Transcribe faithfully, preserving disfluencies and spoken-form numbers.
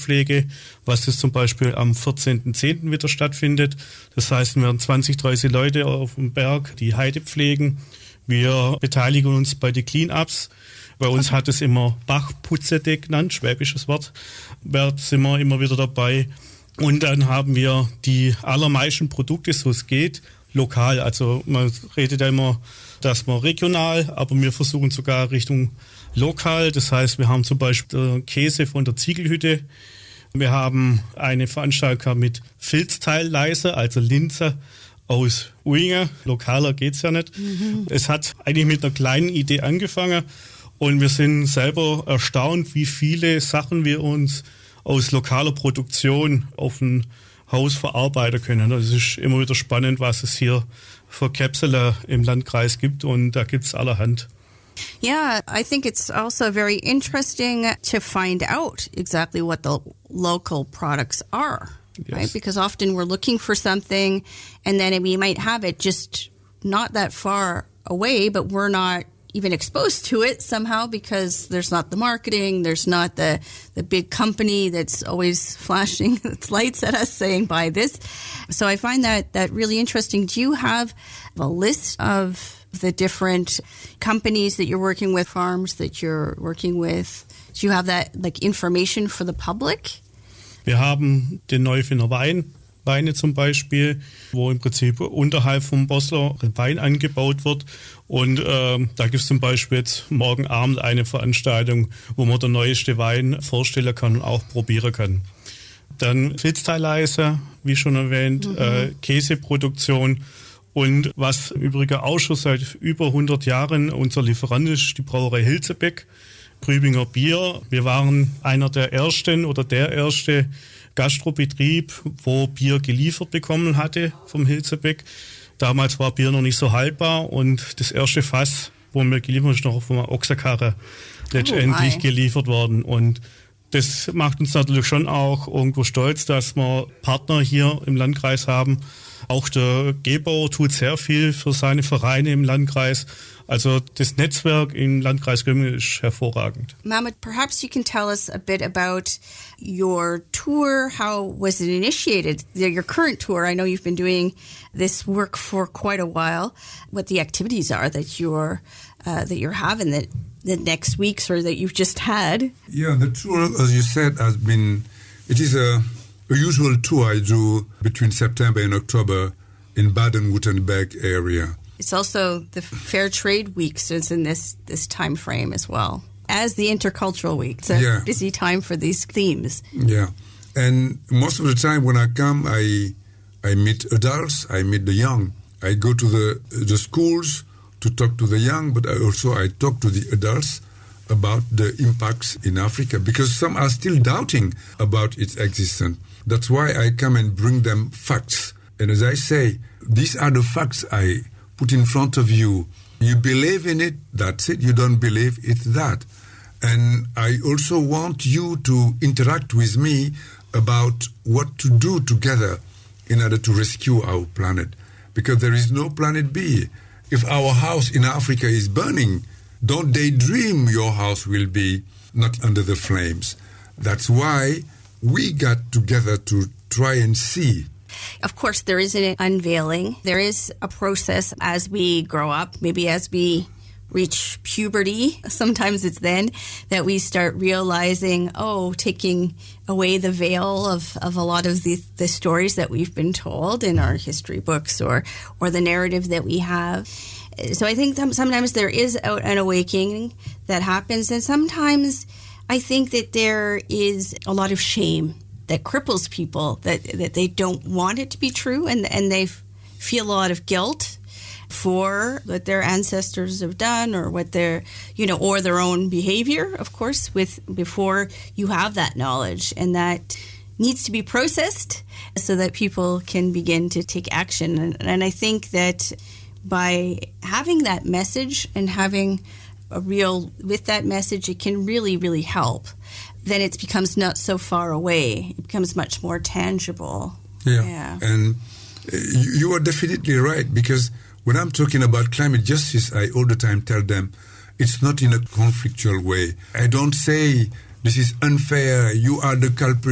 Heidepflege, was jetzt zum Beispiel am vierzehnten zehnten wieder stattfindet. Das heißt, wir werden zwanzig, dreißig Leute auf dem Berg, die Heide pflegen. Wir beteiligen uns bei den Clean-Ups. Bei uns hat es immer Bachputzete genannt, schwäbisches Wort. Da sind wir immer wieder dabei. Und dann haben wir die allermeisten Produkte, so es geht, lokal. Also man redet ja immer, dass man regional, aber wir versuchen sogar Richtung lokal. Das heißt, wir haben zum Beispiel Käse von der Ziegelhütte. Wir haben eine Veranstaltung mit Filzteilleiser, also Linzer aus Uingen. Lokaler geht's ja nicht. Mhm. Es hat eigentlich mit einer kleinen Idee angefangen und wir sind selber erstaunt, wie viele Sachen wir uns aus lokaler Produktion auf ein Haus verarbeiten können. Das ist immer wieder spannend, was es hier für Kapseln im Landkreis gibt und da gibt's allerhand. Yeah, I think it's also very interesting to find out exactly what the local products are, yes. Right? Because often we're looking for something and then we might have it just not that far away, but we're not even exposed to it somehow because there's not the marketing, there's not the, the big company that's always flashing its lights at us saying, buy this. So I find that, that really interesting. Do you have a list of the different companies that you're working with, farms that you're working with? Do you have that like information for the public? Wir haben den Neufinner Wein, Weine zum Beispiel, wo im Prinzip unterhalb vom Bosler Wein angebaut wird. Und äh, da gibt es zum Beispiel jetzt morgen Abend eine Veranstaltung, wo man den neuesten Wein vorstellen kann und auch probieren kann. Dann Filzteilleiser, wie schon erwähnt, mhm. äh, Käseproduktion. Und was im Übrigen auch schon seit über hundert Jahren unser Lieferant ist, die Brauerei Hilzebeck, Grübinger Bier. Wir waren einer der ersten oder der erste Gastrobetrieb, wo Bier geliefert bekommen hatte vom Hilzebeck. Damals war Bier noch nicht so haltbar und das erste Fass, wo wir geliefert haben, ist noch von einer Ochsenkarre letztendlich oh, geliefert worden. Und das macht uns natürlich schon auch irgendwo stolz, dass wir Partner hier im Landkreis haben. Auch der Gebauer tut sehr viel für seine Vereine im Landkreis. Also das Netzwerk im Landkreis Gömmingen ist hervorragend. Mahmoud, perhaps you can tell us a bit about your tour. How was it initiated? Your current tour, I know you've been doing this work for quite a while. What the activities are that you're uh, that you're having that the next weeks or that you've just had? Yeah, the tour, as you said, has been. It is a. A usual tour I do between September and October in Baden-Württemberg area. It's also the Fair Trade Week, so it's in this, this time frame as well. As the Intercultural Week. It's a yeah. busy time for these themes. Yeah. And most of the time when I come, I I meet adults, I meet the young. I go to the the schools to talk to the young, but I also I talk to the adults about the impacts in Africa, because some are still doubting about its existence. That's why I come and bring them facts. And as I say, these are the facts I put in front of you. You believe in it, that's it. You don't believe, it's that. And I also want you to interact with me about what to do together in order to rescue our planet. Because there is no planet B. If our house in Africa is burning, don't daydream your house will be not under the flames. That's why we got together to try and see. Of course, there is an unveiling. There is a process as we grow up, maybe as we reach puberty. Sometimes it's then that we start realizing, oh, taking away the veil of, of a lot of the, the stories that we've been told in our history books or, or the narrative that we have. So I think sometimes there is an awakening that happens, and sometimes I think that there is a lot of shame that cripples people, that that they don't want it to be true, and and they feel a lot of guilt for what their ancestors have done or what their, you know, or their own behavior, of course, with before you have that knowledge, and that needs to be processed so that people can begin to take action. And, and I think that by having that message and having a real, with that message, it can really, really help. Then it becomes not so far away. It becomes much more tangible. Yeah. yeah. And uh, you, you are definitely right, because when I'm talking about climate justice, I all the time tell them it's not in a conflictual way. I don't say this is unfair, you are the culprit.